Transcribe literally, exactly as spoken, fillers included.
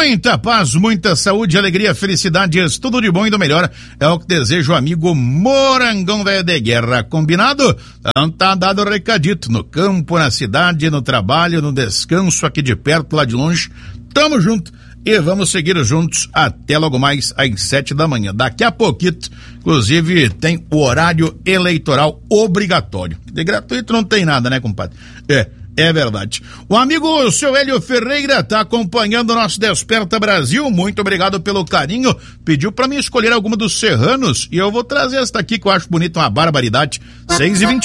Muita paz, muita saúde, alegria, felicidades, tudo de bom e do melhor. É o que deseja o amigo Morangão Velho de Guerra. Combinado? Então tá dado o recadito. No campo, na cidade, no trabalho, no descanso, aqui de perto, lá de longe. Tamo junto e vamos seguir juntos até logo mais às sete da manhã. Daqui a pouquinho, inclusive, tem o horário eleitoral obrigatório. De gratuito não tem nada, né, compadre? É. É verdade. O amigo seu Hélio Ferreira está acompanhando o nosso Desperta Brasil. Muito obrigado pelo carinho. Pediu para mim escolher alguma dos serranos e eu vou trazer esta aqui que eu acho bonita, uma barbaridade. seis e vinte